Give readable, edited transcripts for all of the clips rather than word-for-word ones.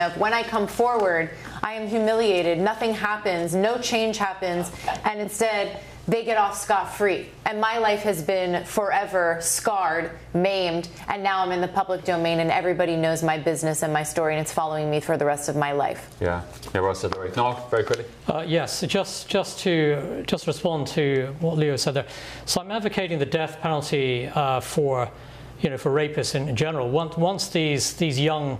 When I come forward, I am humiliated, nothing happens, no change happens, and instead they get off scot-free. And my life has been forever scarred, maimed, and now I'm in the public domain and everybody knows my business and my story and it's following me for the rest of my life. Yeah, well said, Laurie. Niall, very quickly. Yes, just to respond to what Leo said there. So I'm advocating the death penalty for rapists in general. Once these young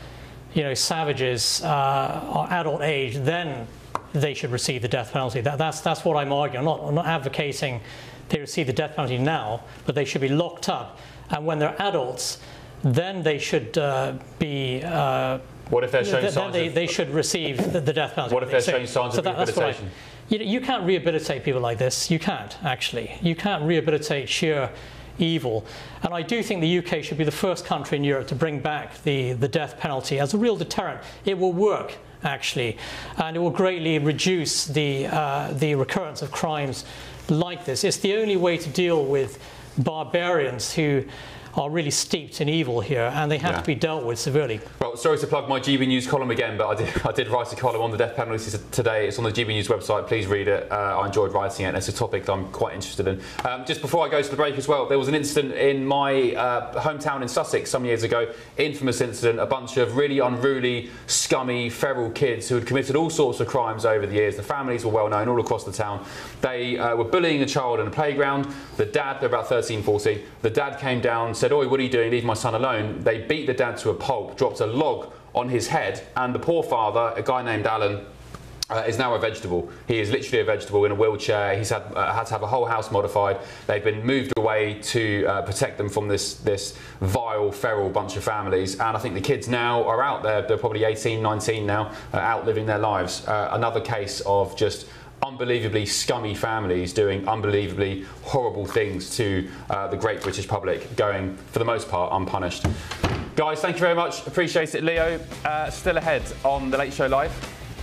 savages are adult age, then they should receive the death penalty. That's what I'm arguing. I'm not advocating they receive the death penalty now, but they should be locked up. And when they're adults, then they should be. What if they're showing signs? They should receive the death penalty. What if they're showing signs of rehabilitation? You can't rehabilitate people like this. You can't, actually. You can't rehabilitate sheer evil. And I do think the UK should be the first country in Europe to bring back the death penalty as a real deterrent. It will work, actually, and it will greatly reduce the recurrence of crimes like this. It's the only way to deal with barbarians who are really steeped in evil here, and they have to be dealt with severely. Well, sorry to plug my GB News column again, but I did write a column on the death penalty today. It's on the GB News website. Please read it. I enjoyed writing it, and it's a topic that I'm quite interested in. Just before I go to the break as well, there was an incident in my hometown in Sussex some years ago, infamous incident, a bunch of really unruly, scummy, feral kids who had committed all sorts of crimes over the years. The families were well known all across the town. They were bullying a child in a playground. The dad, they're about 13, 14, the dad came down, said, "Oi, what are you doing? Leave my son alone." They beat the dad to a pulp, dropped a log on his head, and the poor father, a guy named Alan, is now a vegetable. He is literally a vegetable in a wheelchair. He's had to have a whole house modified. They've been moved away to protect them from this vile, feral bunch of families. And I think the kids now are out there. They're probably 18, 19 now, out living their lives. Another case of just unbelievably scummy families doing unbelievably horrible things to the great British public, going, for the most part, unpunished. Guys, thank you very much. Appreciate it. Leo, still ahead on The Late Show Live.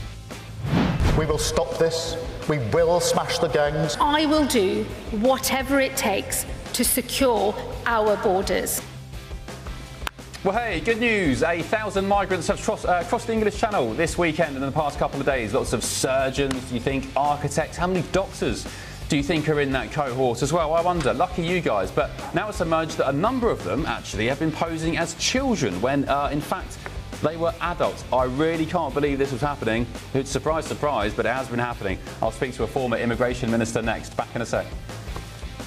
We will stop this. We will smash the gangs. I will do whatever it takes to secure our borders. Well, hey, good news. 1,000 migrants have crossed the English Channel this weekend and in the past couple of days. Lots of surgeons, do you think, architects? How many doctors do you think are in that cohort as well? I wonder. Lucky you guys. But now it's emerged that a number of them actually have been posing as children when, in fact, they were adults. I really can't believe this was happening. It's surprise, surprise, but it has been happening. I'll speak to a former immigration minister next. Back in a sec.